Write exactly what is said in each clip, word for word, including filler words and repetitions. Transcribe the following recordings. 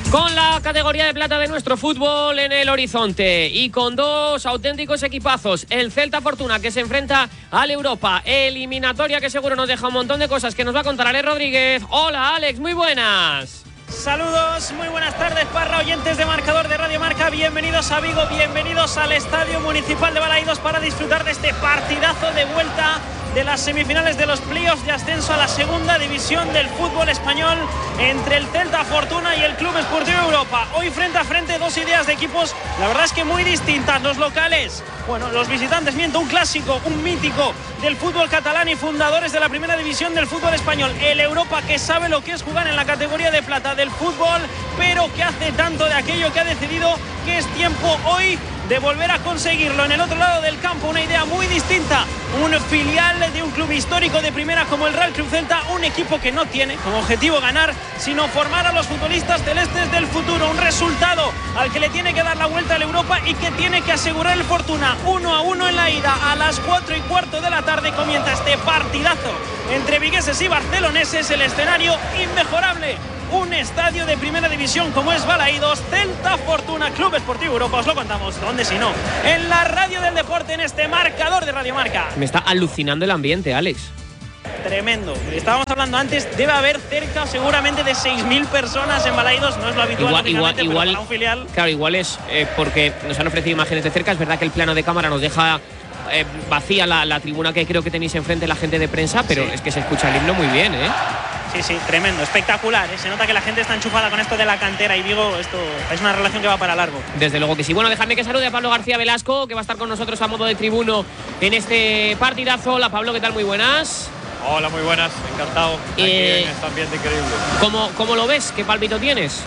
Con la categoría de plata de nuestro fútbol en el horizonte y con dos auténticos equipazos, el Celta Fortuna que se enfrenta al Europa, eliminatoria que seguro nos deja un montón de cosas que nos va a contar Alex Rodríguez. Hola Alex, muy buenas. Saludos, muy buenas tardes, Parra, oyentes de Marcador de Radio Marca. Bienvenidos a Vigo, bienvenidos al Estadio Municipal de Balaídos para disfrutar de este partidazo de vuelta de las semifinales de los playoffs de ascenso a la segunda división del fútbol español entre el Celta Fortuna y el Club Esportivo Europa. Hoy frente a frente dos ideas de equipos, la verdad es que muy distintas. Los locales, bueno, los visitantes, miento, un clásico, un mítico del fútbol catalán y fundadores de la primera división del fútbol español. El Europa, que sabe lo que es jugar en la categoría de plata del fútbol, pero que hace tanto de aquello que ha decidido que es tiempo hoy de volver a conseguirlo. En el otro lado del campo, una idea muy distinta, un filial de un club histórico de primera como el Real Club Celta, un equipo que no tiene como objetivo ganar, sino formar a los futbolistas celestes del futuro, un resultado al que le tiene que dar la vuelta a la Europa y que tiene que asegurar el Fortuna. Uno a uno en la ida, a las cuatro y cuarto de la tarde comienza este partidazo entre vigueses y barceloneses, el escenario inmejorable. Un estadio de primera división como es Balaídos, Celta Fortuna, Club Esportivo Europa. Os lo contamos, ¿dónde si no? En la radio del deporte, en este marcador de Radio Marca. Me está alucinando el ambiente, Alex. Tremendo. Estábamos hablando antes, debe haber cerca seguramente de seis mil personas en Balaídos. No es lo habitual, igual, igual, igual, para un filial. Claro, igual es eh, porque nos han ofrecido imágenes de cerca. Es verdad que el plano de cámara nos deja eh, vacía la, la tribuna que creo que tenéis enfrente, la gente de prensa, pero sí, es que se escucha el himno muy bien, ¿eh? Sí, sí, tremendo, espectacular, ¿eh? Se nota que la gente está enchufada con esto de la cantera y Vigo, esto es una relación que va para largo. Desde luego que sí. Bueno, dejadme que salude a Pablo García Velasco, que va a estar con nosotros a modo de tribuno en este partidazo. Hola Pablo, ¿qué tal? Muy buenas. Hola, muy buenas, encantado aquí eh, en este ambiente increíble. ¿Cómo, ¿Cómo lo ves? ¿Qué pálpito tienes?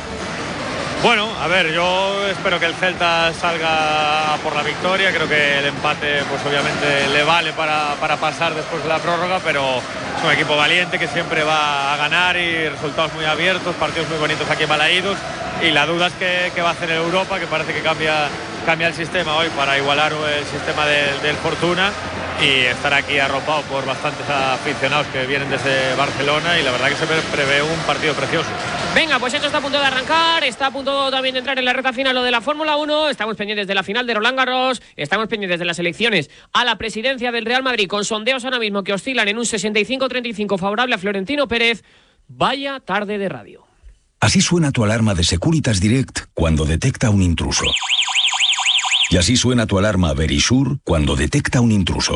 Bueno, a ver, yo espero que el Celta salga por la victoria. Creo que el empate, pues obviamente le vale para, para pasar después de la prórroga, pero es un equipo valiente que siempre va a ganar y resultados muy abiertos, partidos muy bonitos aquí en Balaídos. Y la duda es que, que va a hacer el Europa, que parece que cambia, cambia el sistema hoy para igualar el sistema del, del Fortuna y estar aquí arropado por bastantes aficionados que vienen desde Barcelona, y la verdad que se prevé un partido precioso. Venga, pues esto está a punto de arrancar, está a punto también de entrar en la recta final lo de la Fórmula uno, estamos pendientes de la final de Roland Garros, estamos pendientes de las elecciones a la presidencia del Real Madrid, con sondeos ahora mismo que oscilan en un sesenta y cinco treinta y cinco favorable a Florentino Pérez. Vaya tarde de radio. Así suena tu alarma de Securitas Direct cuando detecta un intruso. Y así suena tu alarma Verisure cuando detecta un intruso.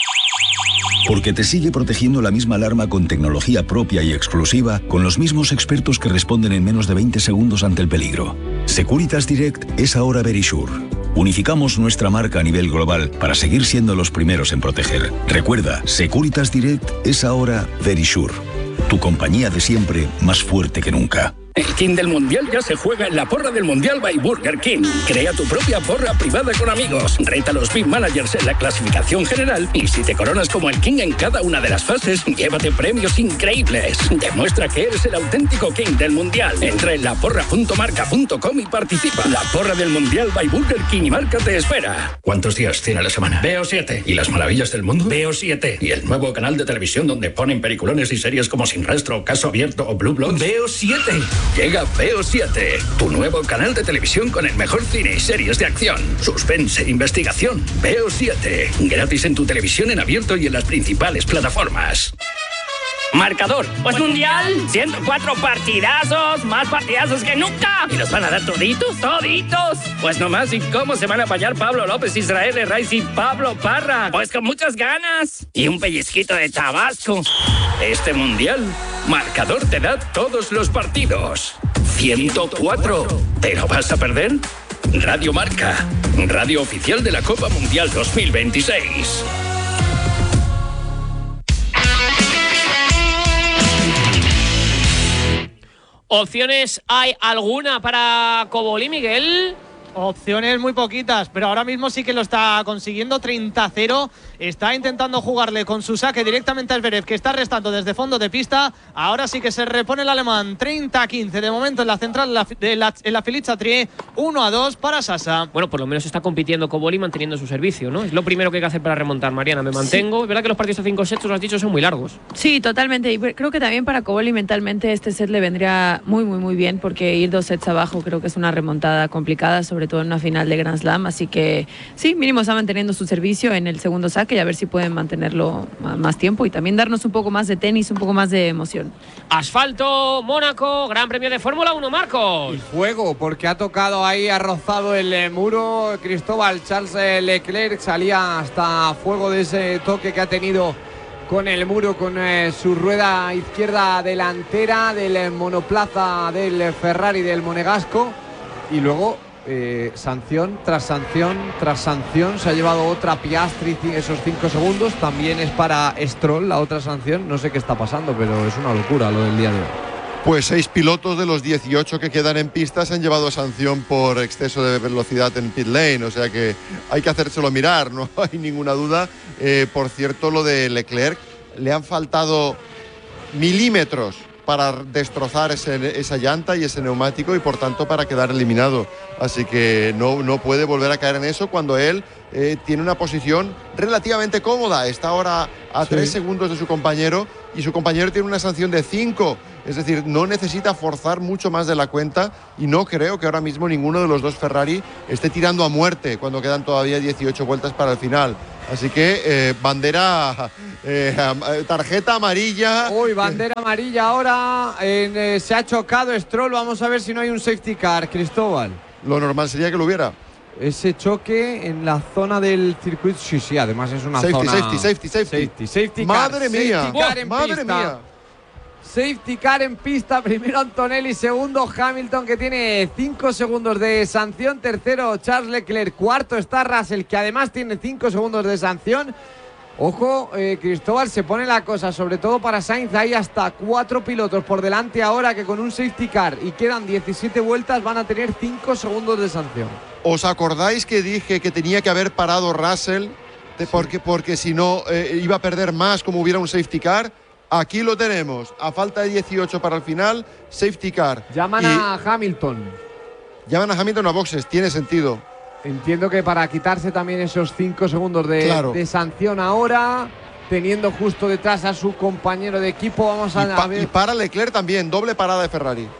Porque te sigue protegiendo la misma alarma con tecnología propia y exclusiva, con los mismos expertos que responden en menos de veinte segundos ante el peligro. Securitas Direct es ahora Verisure. Unificamos nuestra marca a nivel global para seguir siendo los primeros en proteger. Recuerda, Securitas Direct es ahora Verisure. Tu compañía de siempre, más fuerte que nunca. El King del Mundial ya se juega en la porra del Mundial by Burger King. Crea tu propia porra privada con amigos. Reta a los Big Managers en la clasificación general y si te coronas como el King en cada una de las fases, llévate premios increíbles. Demuestra que eres el auténtico King del Mundial. Entra en la porra punto marca punto com y participa. La porra del Mundial by Burger King y Marca te espera. ¿Cuántos días tiene la semana? B O siete. ¿Y las maravillas del mundo? B O siete. ¿Y el nuevo canal de televisión donde ponen peliculones y series como Sin Rastro, Caso Abierto o Blue Bloods? B O siete. Llega B O siete, tu nuevo canal de televisión con el mejor cine y series de acción, suspense, investigación. B O siete, gratis en tu televisión en abierto y en las principales plataformas. Marcador, pues mundial, ciento cuatro partidazos, más partidazos que nunca. ¿Y los van a dar toditos? ¿Toditos? Pues nomás, ¿y cómo se van a apañar Pablo López, Israel Herraiz y Pablo Parra? Pues con muchas ganas. Y un pellizquito de Tabasco. Este mundial, Marcador te da todos los partidos. ciento cuatro. ¿Te lo vas a perder? Radio Marca, radio oficial de la Copa Mundial dos mil veintiséis. ¿Opciones hay alguna para Cobolí, Miguel? Opciones muy poquitas, pero ahora mismo sí que lo está consiguiendo. Treinta a cero está intentando jugarle con su saque directamente a Zverev, que está restando desde fondo de pista. Ahora sí que se repone el alemán, treinta a quince de momento en la central de la, de la, en la Felice Chatrier, uno a dos para Sasa. Bueno, por lo menos está compitiendo Cobolli manteniendo su servicio, ¿no? Es lo primero que hay que hacer para remontar, Mariana. Me mantengo. Sí. Es verdad que los partidos a cinco sets, tú lo has dicho, son muy largos. Sí, totalmente. Y creo que también para Cobolli mentalmente este set le vendría muy, muy, muy bien, porque ir dos sets abajo creo que es una remontada complicada, sobre todo en una final de Grand Slam. Así que sí, mínimo está manteniendo su servicio en el segundo saque y a ver si pueden mantenerlo más tiempo y también darnos un poco más de tenis, un poco más de emoción. Asfalto, Mónaco, Gran Premio de Fórmula uno, Marcos. Y fuego, porque ha tocado ahí, ha rozado el eh, muro Cristóbal. Charles eh, Leclerc salía hasta fuego de ese toque que ha tenido con el muro, con eh, su rueda izquierda delantera del eh, monoplaza del Ferrari del Monegasco. Y luego eh, sanción tras sanción tras sanción. Se ha llevado otra Piastri esos cinco segundos. También es para Stroll la otra sanción. No sé qué está pasando, pero es una locura lo del día de hoy. Pues seis pilotos de los dieciocho que quedan en pista se han llevado sanción por exceso de velocidad en pit lane, o sea que hay que hacérselo mirar, no hay ninguna duda. Eh, por cierto, lo de Leclerc, le han faltado milímetros para destrozar ese, esa llanta y ese neumático y por tanto para quedar eliminado. Así que no, no puede volver a caer en eso cuando él eh, tiene una posición relativamente cómoda. Está ahora a sí. tres segundos de su compañero y su compañero tiene una sanción de cinco. Es decir, no necesita forzar mucho más de la cuenta y no creo que ahora mismo ninguno de los dos Ferrari esté tirando a muerte cuando quedan todavía dieciocho vueltas para el final. Así que eh, bandera, eh, tarjeta amarilla. Uy, bandera amarilla ahora. En, eh, se ha chocado Stroll. Vamos a ver si no hay un safety car, Cristóbal. Lo normal sería que lo hubiera. Ese choque en la zona del circuito. Sí, sí, además es una safety, zona. Safety, safety, safety. Safety, safety car. Madre mía. Safety car en Madre pista. mía. Safety car en pista, primero Antonelli, segundo Hamilton, que tiene cinco segundos de sanción, tercero Charles Leclerc, cuarto está Russell, que además tiene cinco segundos de sanción. Ojo, eh, Cristóbal, se pone la cosa, sobre todo para Sainz, hay hasta cuatro pilotos por delante ahora que con un safety car y quedan diecisiete vueltas van a tener cinco segundos de sanción. ¿Os acordáis que dije que tenía que haber parado Russell? De, sí. Porque, porque si no eh, iba a perder más como hubiera un safety car. Aquí lo tenemos, a falta de dieciocho para el final, safety car. Llaman y a Hamilton. Llaman a Hamilton a boxes, tiene sentido. Entiendo que para quitarse también esos cinco segundos de, claro. de sanción ahora, teniendo justo detrás a su compañero de equipo, vamos a, y pa a ver. Y para Leclerc también, doble parada de Ferrari.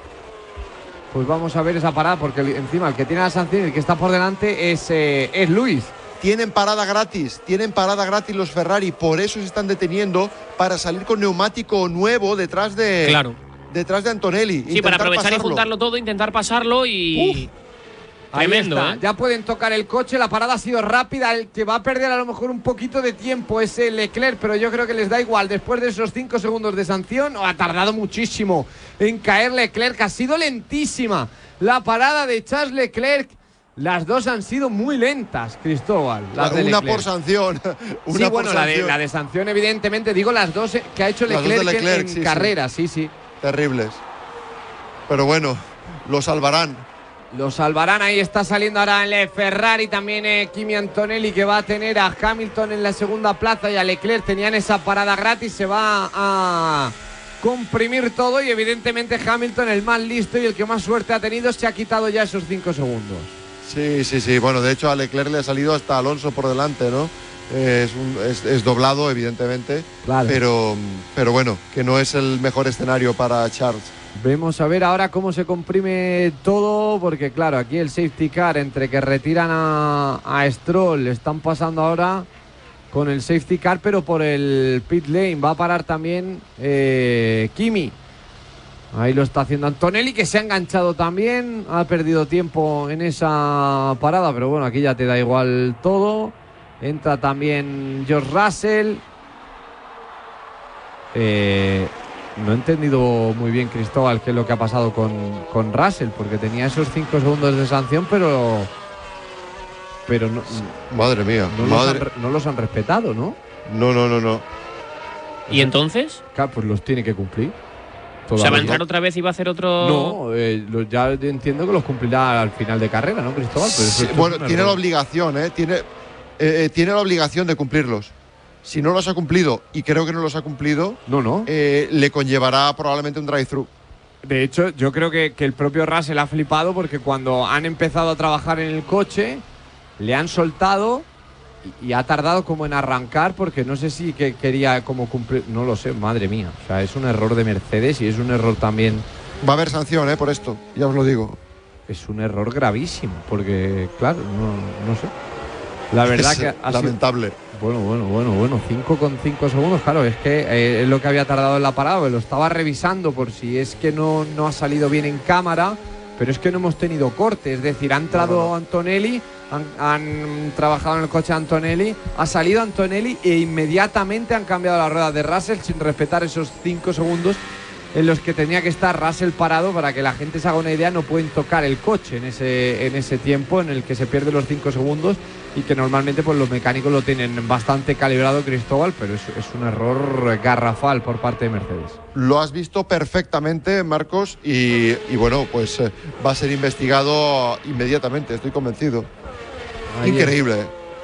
Pues vamos a ver esa parada, porque encima el que tiene la sanción y el que está por delante es, eh, es Luis. Tienen parada gratis, tienen parada gratis los Ferrari, por eso se están deteniendo para salir con neumático nuevo detrás de claro. detrás de Antonelli. Sí, para aprovechar pasarlo. y juntarlo todo, intentar pasarlo y... Uf. Tremendo, ¿eh? Ya pueden tocar el coche, la parada ha sido rápida, el que va a perder a lo mejor un poquito de tiempo es el Leclerc, pero yo creo que les da igual, después de esos cinco segundos de sanción, ha tardado muchísimo en caer Leclerc, ha sido lentísima la parada de Charles Leclerc. Las dos han sido muy lentas, Cristóbal. Las de una por sanción. Una sí, por bueno, sanción. La, de, la de sanción, evidentemente, digo las dos que ha hecho Leclerc, Leclerc en, en sí, carrera, sí, sí. Terribles. Pero bueno, lo salvarán. Lo salvarán, ahí está saliendo ahora el Ferrari, también eh, Kimi Antonelli, que va a tener a Hamilton en la segunda plaza y a Leclerc. Tenían esa parada gratis, se va a comprimir todo y evidentemente Hamilton, el más listo y el que más suerte ha tenido, se ha quitado ya esos cinco segundos. Sí, sí, sí. Bueno, de hecho a Leclerc le ha salido hasta Alonso por delante, ¿no? Eh, es, un, es, es doblado, evidentemente. Claro. Pero, pero bueno, que no es el mejor escenario para Charles. Vemos a ver ahora cómo se comprime todo, porque claro, aquí el safety car, entre que retiran a, a Stroll, están pasando ahora con el safety car, pero por el pit lane va a parar también eh, Kimi. Ahí lo está haciendo Antonelli, que se ha enganchado también, ha perdido tiempo en esa parada, pero bueno, aquí ya te da igual todo. Entra también George Russell. Eh, no he entendido muy bien, Cristóbal, qué es lo que ha pasado con, con Russell, porque tenía esos cinco segundos de sanción, pero... Pero no... Madre mía. No, madre. Los, han, no los han respetado, ¿no? No, no, no, no. ¿Y entonces? Claro, pues los tiene que cumplir. O sea, va a entrar otra vez y va a hacer otro... No, eh, ya entiendo que los cumplirá al final de carrera, ¿no, Cristóbal? Pero sí, bueno, tiene la obligación, ¿eh? Tiene, eh, tiene la obligación de cumplirlos. si no los ha cumplido, y creo que no los ha cumplido, no, no. Eh, le conllevará probablemente un drive-thru. De hecho, yo creo que, que el propio Russell ha flipado porque cuando han empezado a trabajar en el coche, le han soltado y, y ha tardado como en arrancar porque no sé si que quería como cumplir, no lo sé, madre mía. O sea, es un error de Mercedes y es un error también. Va a haber sanción, ¿eh? Por esto, ya os lo digo. Es un error gravísimo porque, claro, no, no sé. La verdad es que ha lamentable. Sido, bueno, bueno, bueno, bueno, cinco con cinco segundos, claro, es que eh, es lo que había tardado en la parada, lo estaba revisando por si es que no, no ha salido bien en cámara, pero es que no hemos tenido corte, es decir, ha entrado no, no, no. Antonelli, han, han trabajado en el coche Antonelli, ha salido Antonelli e inmediatamente han cambiado la rueda de Russell sin respetar esos cinco segundos en los que tenía que estar Russell parado. Para que la gente se haga una idea, no pueden tocar el coche en ese, en ese tiempo en el que se pierden los cinco segundos y que normalmente pues los mecánicos lo tienen bastante calibrado, Cristóbal, pero es, es un error garrafal por parte de Mercedes. Lo has visto perfectamente, Marcos, y, y bueno, pues eh, va a ser investigado inmediatamente, estoy convencido. Ahí Increíble.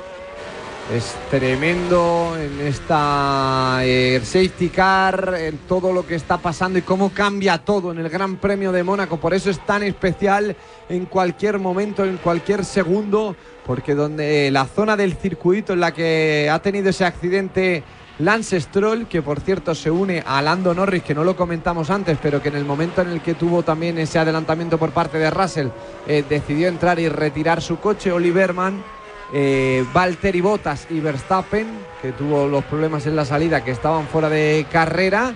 Es. es tremendo en esta eh, safety car, en todo lo que está pasando y cómo cambia todo en el Gran Premio de Mónaco. Por eso es tan especial en cualquier momento, en cualquier segundo, porque donde la zona del circuito en la que ha tenido ese accidente Lance Stroll, que por cierto se une a Lando Norris, que no lo comentamos antes, pero que en el momento en el que tuvo también ese adelantamiento por parte de Russell, eh, decidió entrar y retirar su coche. Oliverman, eh, Valtteri Bottas y Verstappen, que tuvo los problemas en la salida, que estaban fuera de carrera,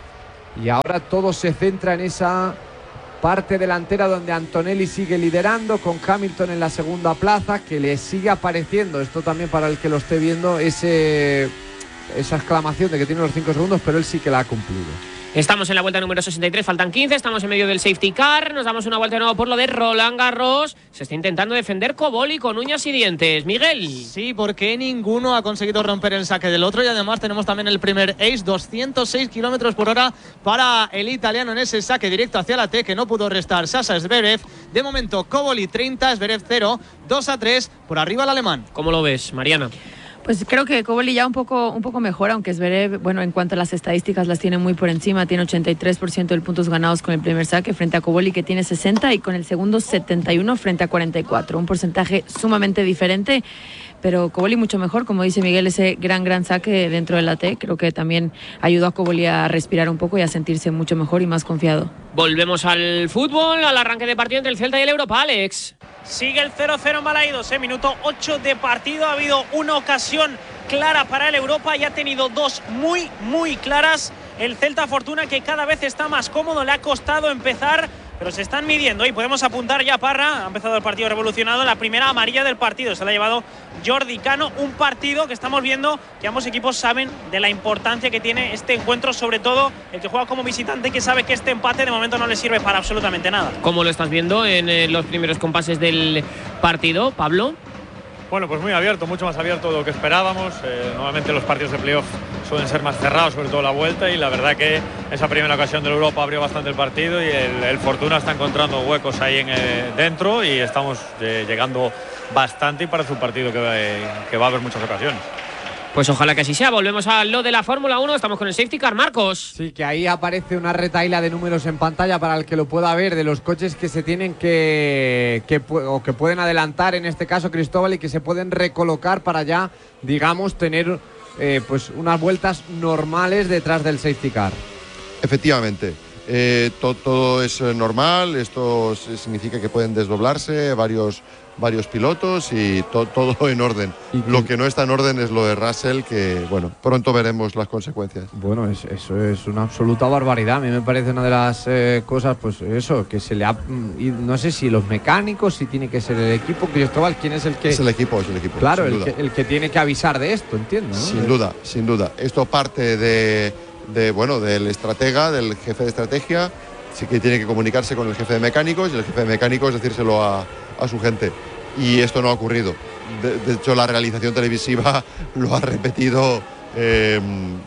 y ahora todo se centra en esa parte delantera donde Antonelli sigue liderando, con Hamilton en la segunda plaza, que le sigue apareciendo, esto también para el que lo esté viendo, ese, esa exclamación de que tiene los cinco segundos, pero él sí que la ha cumplido. Estamos en la vuelta número sesenta y tres, faltan quince, estamos en medio del safety car, nos damos una vuelta de nuevo por lo de Roland Garros. Se está intentando defender Koboli con uñas y dientes. Miguel. Sí, porque ninguno ha conseguido romper el saque del otro, y además tenemos también el primer ace, doscientos seis kilómetros por hora para el italiano en ese saque directo hacia la T, que no pudo restar Sasha Zverev. De momento Koboli treinta, Zverev cero, dos a tres, por arriba el alemán. ¿Cómo lo ves, Mariana? Pues creo que Koboli ya un poco, un poco mejor, aunque Zverev, bueno, en cuanto a las estadísticas las tiene muy por encima, tiene ochenta y tres por ciento de puntos ganados con el primer saque frente a Koboli, que tiene sesenta, y con el segundo setenta y uno frente a cuarenta y cuatro, un porcentaje sumamente diferente, pero Koboli mucho mejor, como dice Miguel, ese gran, gran saque dentro de la T, creo que también ayudó a Koboli a respirar un poco y a sentirse mucho mejor y más confiado. Volvemos al fútbol, al arranque de partido entre el Celta y el Europa, Alex. Sigue el cero cero en Balaídos, eh, minuto ocho de partido. Ha habido una ocasión clara para el Europa y ha tenido dos muy, muy claras. El Celta Fortuna, que cada vez está más cómodo, le ha costado empezar, pero se están midiendo y podemos apuntar ya. Parra, ha empezado el partido revolucionado, la primera amarilla del partido se la ha llevado Jordi Cano. Un partido que estamos viendo que ambos equipos saben de la importancia que tiene este encuentro, sobre todo el que juega como visitante, que sabe que este empate de momento no le sirve para absolutamente nada. ¿Cómo lo estás viendo en eh, los primeros compases del partido, Pablo? Bueno, pues muy abierto, mucho más abierto de lo que esperábamos. Eh, normalmente los partidos de playoff suelen ser más cerrados, sobre todo la vuelta, y la verdad que esa primera ocasión del Europa abrió bastante el partido, y el, el Fortuna está encontrando huecos ahí en, eh, dentro, y estamos eh, llegando bastante, y parece un partido que, eh, que va a haber muchas ocasiones. Pues ojalá que así sea. Volvemos a lo de la Fórmula uno. Estamos con el safety car, Marcos. Sí, que ahí aparece una retaíla de números en pantalla para el que lo pueda ver, de los coches que se tienen que, que o que pueden adelantar, en este caso Cristóbal, y que se pueden recolocar para ya, digamos, tener eh, pues unas vueltas normales detrás del safety car. Efectivamente. Eh, to, todo es normal. Esto significa que pueden desdoblarse varios varios pilotos y to, todo en orden. Lo que no está en orden es lo de Russell, que bueno, pronto veremos las consecuencias. Bueno, es, eso es una absoluta barbaridad. A mí me parece una de las eh, cosas, pues eso, que se le ha... No sé si los mecánicos, si tiene que ser el equipo. Cristóbal, ¿quién es el que...? Es el equipo, es el equipo. Claro, el que, el que tiene que avisar de esto, entiendo, ¿no? Sin duda, sin duda. Esto parte de, de bueno, del estratega, del jefe de estrategia. Sí que tiene que comunicarse con el jefe de mecánicos, y el jefe de mecánicos decírselo a a su gente, y esto no ha ocurrido. De, de hecho, la realización televisiva lo ha repetido eh,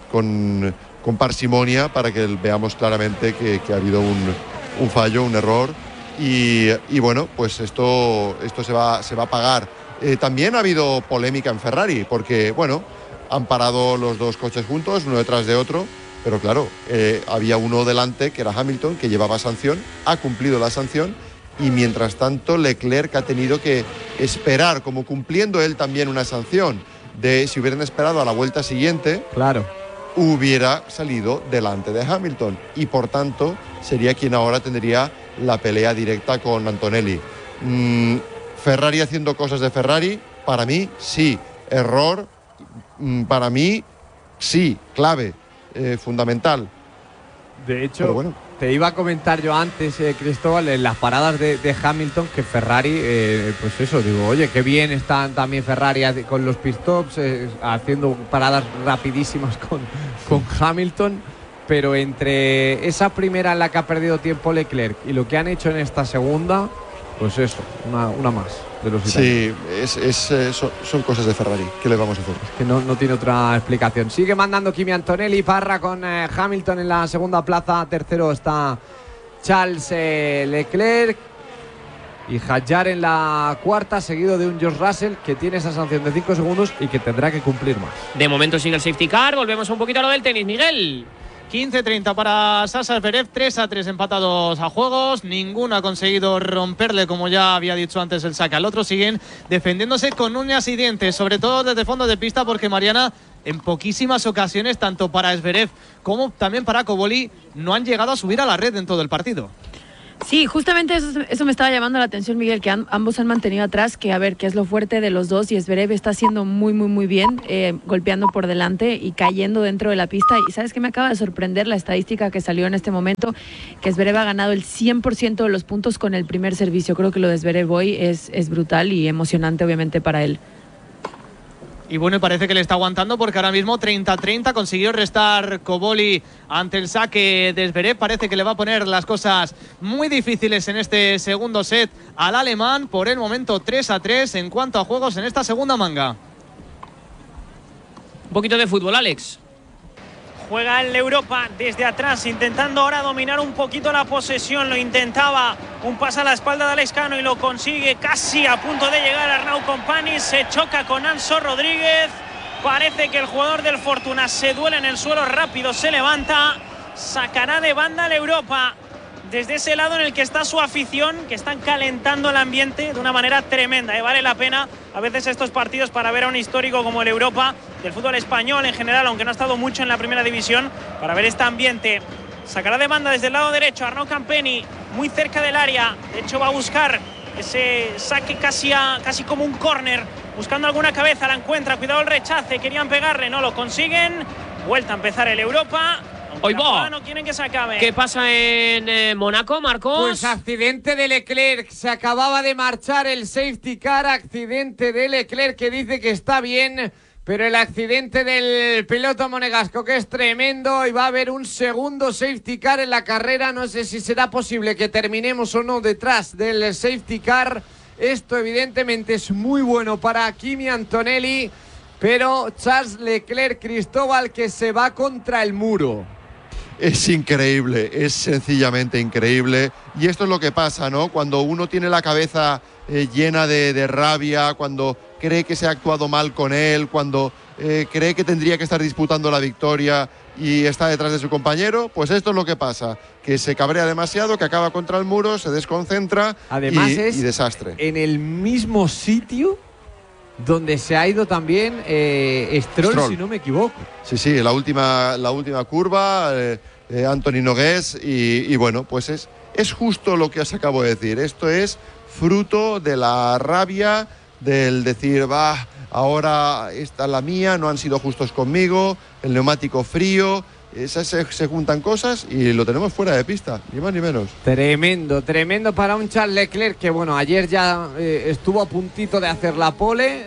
con, con parsimonia, para que veamos claramente que, que ha habido un, un fallo, un error, y, y bueno, pues esto, esto se va, se va a pagar. Eh, también ha habido polémica en Ferrari, porque bueno, han parado los dos coches juntos, uno detrás de otro, pero claro, eh, había uno delante que era Hamilton, que llevaba sanción, ha cumplido la sanción, y mientras tanto Leclerc ha tenido que esperar, como cumpliendo él también una sanción, de si hubieran esperado a la vuelta siguiente, claro, hubiera salido delante de Hamilton, y por tanto sería quien ahora tendría la pelea directa con Antonelli. Mm, Ferrari haciendo cosas de Ferrari, para mí sí, error, mm, para mí sí, clave, eh, fundamental. De hecho, pero bueno, te iba a comentar yo antes, eh, Cristóbal, en las paradas de, de Hamilton, que Ferrari, eh, pues eso, digo, oye, qué bien están también Ferrari con los pit stops, eh, haciendo paradas rapidísimas con, con Hamilton, pero entre esa primera en la que ha perdido tiempo Leclerc y lo que han hecho en esta segunda, pues eso, una, una más de los italianos. Sí, es, es, eh, son, son cosas de Ferrari, ¿qué le vamos a hacer? Es que no, no tiene otra explicación. Sigue mandando Kimi Antonelli, Parra con eh, Hamilton en la segunda plaza, tercero está Charles eh, Leclerc y Hadjar en la cuarta, seguido de un George Russell que tiene esa sanción de cinco segundos y que tendrá que cumplir más. De momento sigue el safety car, volvemos un poquito a lo del tenis, Miguel. quince treinta para Sasha Zverev, tres a tres empatados a juegos, ninguno ha conseguido romperle, como ya había dicho antes, el saque al otro. Siguen defendiéndose con uñas y dientes, sobre todo desde fondo de pista, porque Mariana, en poquísimas ocasiones, tanto para Zverev como también para Cobolli, no han llegado a subir a la red en todo el partido. Sí, justamente eso, eso me estaba llamando la atención, Miguel, que han, ambos han mantenido atrás, que a ver, qué es lo fuerte de los dos, y Zverev está haciendo muy, muy, muy bien, eh, golpeando por delante y cayendo dentro de la pista. Y ¿sabes qué me acaba de sorprender? La estadística que salió en este momento, que Zverev ha ganado el cien por ciento de los puntos con el primer servicio. Creo que lo de Zverev hoy es, es brutal y emocionante, obviamente, para él. Y bueno, y parece que le está aguantando, porque ahora mismo treinta a treinta consiguió restar Cobolli ante el saque de Zverev. Parece que le va a poner las cosas muy difíciles en este segundo set al alemán. Por el momento tres a tres en cuanto a juegos en esta segunda manga. Un poquito de fútbol, Alex. Juega el Europa desde atrás, intentando ahora dominar un poquito la posesión. Lo intentaba, un pase a la espalda de Alex Cano y lo consigue casi a punto de llegar Arnau Company. Se choca con Anso Rodríguez. Parece que el jugador del Fortuna se duele en el suelo, rápido se levanta. Sacará de banda el Europa desde ese lado en el que está su afición, que están calentando el ambiente de una manera tremenda, ¿eh? Vale la pena a veces estos partidos para ver a un histórico como el Europa, del fútbol español en general, aunque no ha estado mucho en la primera división, para ver este ambiente. Sacará de banda desde el lado derecho Arnau Campeni, muy cerca del área. De hecho va a buscar ese saque casi, a, casi como un córner, buscando alguna cabeza, la encuentra, cuidado el rechace, querían pegarle, no lo consiguen. Vuelta a empezar el Europa. Hoy va. No quieren que se acabe. ¿Qué pasa en eh, Mónaco, Marcos? Pues accidente de Leclerc, se acababa de marchar el safety car, accidente de Leclerc que dice que está bien, pero el accidente del piloto monegasco que es tremendo, y va a haber un segundo safety car en la carrera. No sé si será posible que terminemos o no detrás del safety car. Esto evidentemente es muy bueno para Kimi Antonelli, pero Charles Leclerc, Cristóbal, que se va contra el muro. Es increíble, es sencillamente increíble. Y esto es lo que pasa, ¿no? Cuando uno tiene la cabeza eh, llena de, de rabia, cuando cree que se ha actuado mal con él, cuando eh, cree que tendría que estar disputando la victoria y está detrás de su compañero, pues esto es lo que pasa, que se cabrea demasiado, que acaba contra el muro, se desconcentra. Además y, es y desastre. En el mismo sitio donde se ha ido también eh, Stroll, Stroll, si no me equivoco. Sí, sí, la última, la última curva, eh, eh, Anthony Nogués, y, y bueno, pues es, es justo lo que os acabo de decir. Esto es fruto de la rabia, del decir, va, ahora esta es la mía, no han sido justos conmigo, el neumático frío. Esas se, se juntan cosas y lo tenemos fuera de pista, ni más ni menos. Tremendo, tremendo para un Charles Leclerc que, bueno, ayer ya eh, estuvo a puntito de hacer la pole.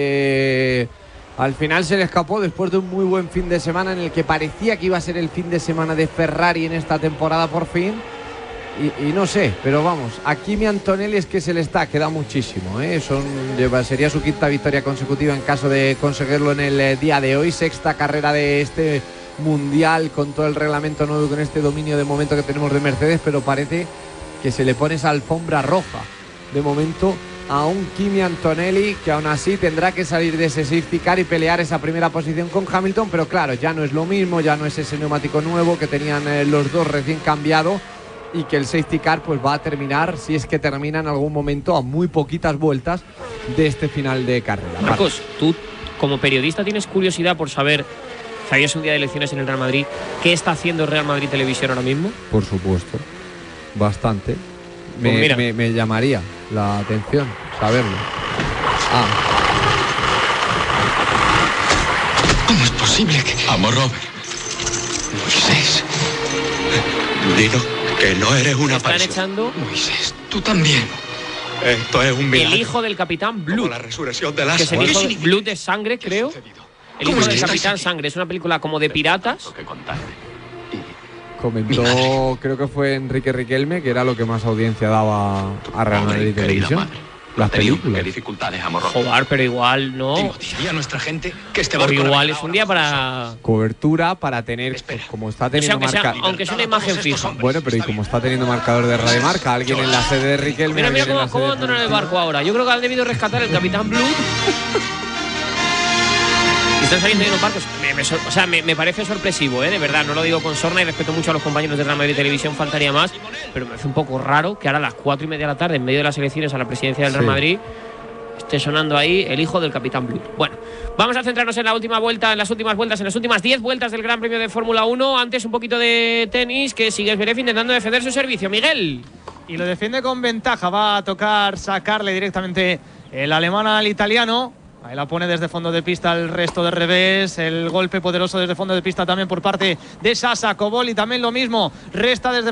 Eh, al final se le escapó después de un muy buen fin de semana en el que parecía que iba a ser el fin de semana de Ferrari en esta temporada por fin. Y, y no sé, pero vamos, a Kimi Antonelli es que se le está, queda muchísimo, ¿eh? Son, sería su quinta victoria consecutiva en caso de conseguirlo en el eh, día de hoy. Sexta carrera de este mundial con todo el reglamento nuevo, con este dominio de momento que tenemos de Mercedes, pero parece que se le pone esa alfombra roja de momento a un Kimi Antonelli que aún así tendrá que salir de ese safety car y pelear esa primera posición con Hamilton, pero claro, ya no es lo mismo, ya no es ese neumático nuevo que tenían eh, los dos recién cambiado, y que el safety car pues va a terminar, si es que termina en algún momento, a muy poquitas vueltas de este final de carrera. Marcos, tú como periodista tienes curiosidad por saber, sabías un día de elecciones en el Real Madrid, ¿qué está haciendo Real Madrid Televisión ahora mismo? Por supuesto, bastante. Pues Me, mira. me, me llamaría la atención saberlo. Ah. ¿Cómo es posible que...? Amo, Robert. Moisés. Dino que no eres una Están aparición. echando Moisés, tú también. Esto es un milagro. el hijo del Capitán Blood, Como la resurrección de que es Lázaro. el ¿Qué hijo de significa? Blood de Sangre, creo. El hijo ¿Cómo es del que estáis Capitán aquí? Sangre. Es una película como de piratas. Comentó, creo que fue Enrique Riquelme, que era lo que más audiencia daba a Real Pobre Madrid y querida Televisión. madre. Las Ha tenido películas. qué dificultades, amor, Robert. Joder, pero igual no. Y a nuestra gente que este O barco igual navegará es un día para. Cobertura para tener, pues, como está O sea, teniendo aunque sea, marca. aunque sea una imagen fija. Bueno, pero y como está teniendo marcador de Radio Marca, alguien en la sede de Riquelme. Mira, mira alguien en cómo, la sede cómo de abandonan el Florentino. barco ahora. Yo creo que han debido rescatar el Capitán Blue. Y están saliendo de unos barcos. Me, me sor- o sea, me, me parece sorpresivo, ¿eh? De verdad. No lo digo con sorna y respeto mucho a los compañeros de Real Madrid Televisión, faltaría más. Pero me parece un poco raro que ahora a las cuatro y media de la tarde, en medio de las elecciones a la presidencia del Real Sí. Madrid, esté sonando ahí el hijo del Capitán Blue. Bueno, vamos a centrarnos en la última vuelta, en las últimas vueltas, en las últimas diez vueltas del Gran Premio de Fórmula uno. Antes un poquito de tenis, que sigue Zverev intentando defender su servicio. Miguel. Y lo defiende con ventaja. Va a tocar sacarle directamente el alemán al italiano. Ahí la pone desde fondo de pista el resto de revés. El golpe poderoso desde fondo de pista también por parte de Sasa. Kobol y también lo mismo. Resta desde